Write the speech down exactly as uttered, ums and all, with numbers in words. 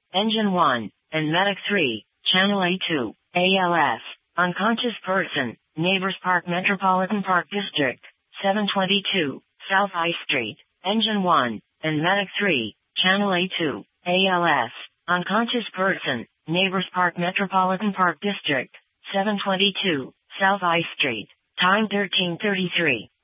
Engine one, and Medic three, Channel A two, A L S, unconscious person, Neighbors Park Metropolitan Park District, seven twenty-two, South I Street, Engine one, and Medic three, Channel A two, A L S, unconscious person, Neighbors Park Metropolitan Park District, seven twenty-two, South I Street, time thirteen thirty-three.